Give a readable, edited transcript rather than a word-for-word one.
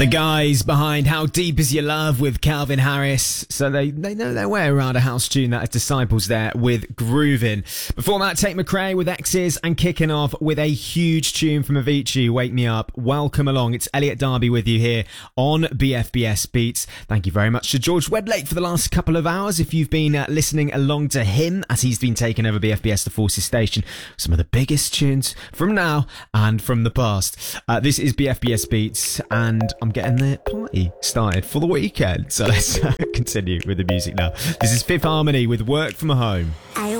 The guys behind How Deep Is Your Love with Calvin Harris. So they know their way around a house tune that has Disciples there with Groovin'. Before that, Tate McRae with X's, and kicking off with a huge tune from Avicii, Wake Me Up. Welcome along. It's Elliot Darby with you here on BFBS Beats. Thank you very much to George Wedlake for the last couple of hours. If you've been listening along to him as he's been taking over BFBS The Forces station, some of the biggest tunes from now and from the past. This is BFBS Beats, and I'm getting the party started for the weekend. So let's continue with the music now. This is Fifth Harmony with Work From Home.